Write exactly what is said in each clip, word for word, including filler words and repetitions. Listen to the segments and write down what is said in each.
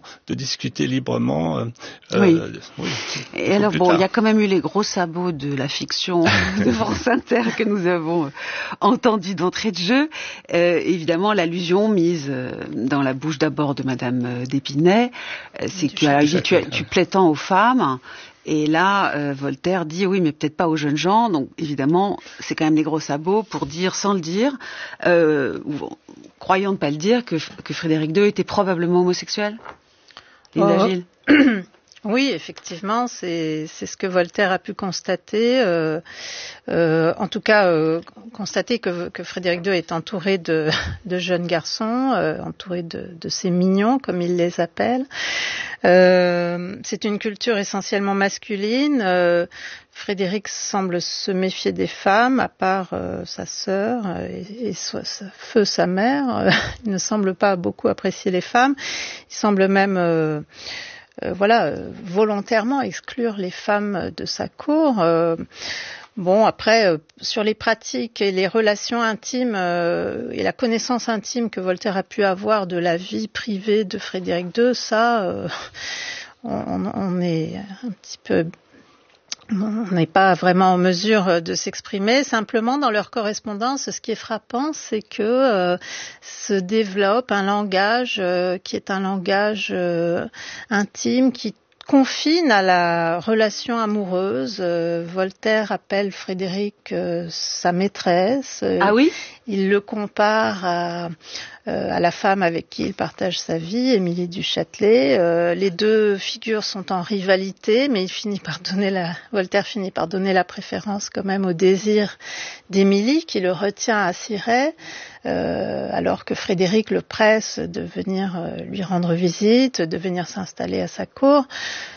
de discuter librement. Euh, oui. Euh, oui. Et alors bon, tard. Il y a quand même eu les gros sabots de la fiction de France Inter que nous avons entendu d'entrée de jeu. Euh, évidemment, l'allusion mise dans la bouche d'abord de Madame d'Épinay, c'est que tu as dit tu, tu plais tant aux femmes. Et là, euh, Voltaire dit oui, mais peut-être pas aux jeunes gens. Donc évidemment, c'est quand même des gros sabots pour dire, sans le dire, euh, ou, croyant ne pas le dire, que, que Frédéric deux était probablement homosexuel. Linda oh. Gilles. Oui, effectivement, c'est, c'est ce que Voltaire a pu constater. Euh, euh, en tout cas, euh, constater que, que Frédéric deux est entouré de, de jeunes garçons, euh, entouré de, de ses mignons, comme il les appelle. Euh, c'est une culture essentiellement masculine. Euh, Frédéric semble se méfier des femmes, à part euh, sa sœur et, et soit, sa, feu sa mère. Euh, il ne semble pas beaucoup apprécier les femmes. Il semble même... Euh, Euh, voilà, euh, volontairement exclure les femmes de sa cour. Euh, bon, après, euh, sur les pratiques et les relations intimes euh, et la connaissance intime que Voltaire a pu avoir de la vie privée de Frédéric deux, ça, euh, on, on est un petit peu... On n'est pas vraiment en mesure de s'exprimer. Simplement, dans leur correspondance, ce qui est frappant, c'est que euh, se développe un langage euh, qui est un langage euh, intime, qui confine à la relation amoureuse. Euh, Voltaire appelle Frédéric euh, sa maîtresse. Euh, ah oui ? Il le compare à, euh, à la femme avec qui il partage sa vie, Émilie du Châtelet. Euh, les deux figures sont en rivalité, mais il finit par donner la, Voltaire finit par donner la préférence quand même au désir d'Émilie, qui le retient à Cirey, euh, alors que Frédéric le presse de venir euh, lui rendre visite, de venir s'installer à sa cour.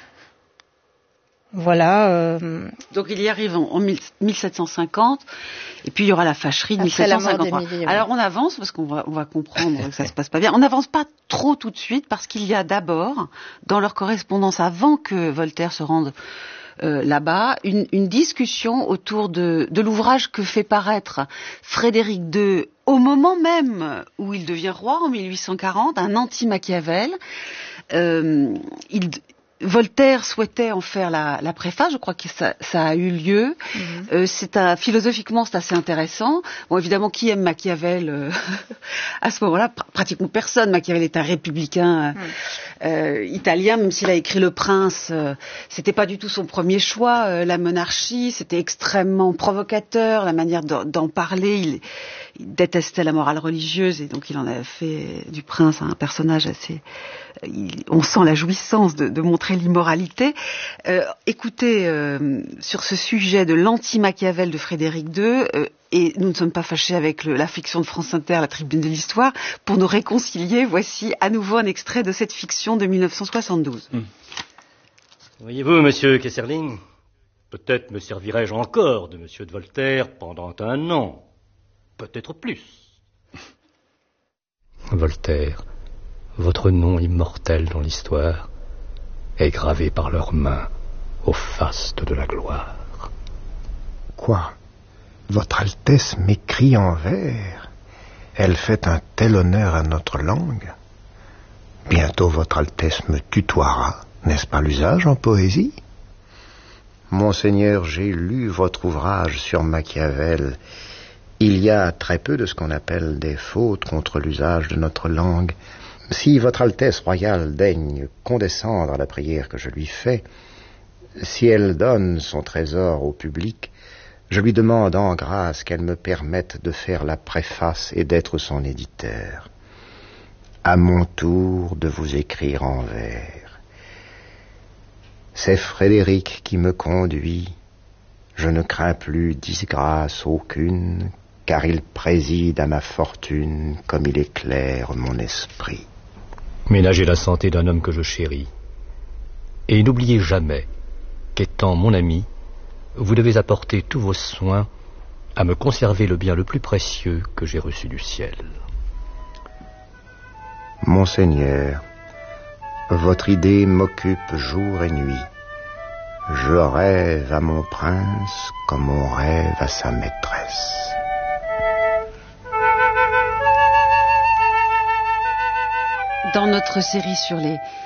Voilà. Euh... Donc il y arrive en, en mille sept cent cinquante, et puis il y aura la fâcherie de Après mille sept cent cinquante-trois. Oui. Alors on avance, parce qu'on va, on va comprendre que ça se passe pas bien. On n'avance pas trop tout de suite, parce qu'il y a d'abord, dans leur correspondance, avant que Voltaire se rende euh, là-bas, une, une discussion autour de, de l'ouvrage que fait paraître Frédéric deux au moment même où il devient roi, en mille huit cent quarante, un anti-Machiavel. Euh, il... Voltaire souhaitait en faire la, la préface, je crois que ça, ça a eu lieu. Mm-hmm. Euh, c'est un, philosophiquement, c'est assez intéressant. Bon, évidemment, qui aime Machiavel euh, à ce moment-là? Pr- pratiquement personne. Machiavel est un républicain euh, mm. euh, italien, même s'il a écrit Le Prince. Euh, c'était pas du tout son premier choix. Euh, la monarchie, c'était extrêmement provocateur. La manière d'en, d'en parler, il, il détestait la morale religieuse, et donc il en a fait du Prince un personnage assez... Il, on sent la jouissance de, de montrer l'immoralité. Euh, écoutez, euh, sur ce sujet de l'anti-Machiavel de Frédéric deux, euh, et nous ne sommes pas fâchés avec le, la fiction de France Inter, la Tribune de l'Histoire, pour nous réconcilier, voici à nouveau un extrait de cette fiction de mille neuf cent soixante-douze. Hum. Voyez-vous, monsieur Kesserling, peut-être me servirai-je encore de monsieur de Voltaire pendant un an, peut-être plus. Voltaire, votre nom immortel dans l'histoire est gravé par leurs mains au faste de la gloire. Quoi? Votre Altesse m'écrit en vers? Elle fait un tel honneur à notre langue? Bientôt votre Altesse me tutoiera, n'est-ce pas l'usage en poésie? Monseigneur, j'ai lu votre ouvrage sur Machiavel. Il y a très peu de ce qu'on appelle des fautes contre l'usage de notre langue. Si votre Altesse royale daigne condescendre à la prière que je lui fais, si elle donne son trésor au public, je lui demande en grâce qu'elle me permette de faire la préface et d'être son éditeur. À mon tour de vous écrire en vers. C'est Frédéric qui me conduit. Je ne crains plus disgrâce aucune, car il préside à ma fortune comme il éclaire mon esprit. Ménagez la santé d'un homme que je chéris. Et n'oubliez jamais qu'étant mon ami, vous devez apporter tous vos soins à me conserver le bien le plus précieux que j'ai reçu du ciel. Monseigneur, votre idée m'occupe jour et nuit. Je rêve à mon prince comme on rêve à sa maîtresse. Dans notre série sur les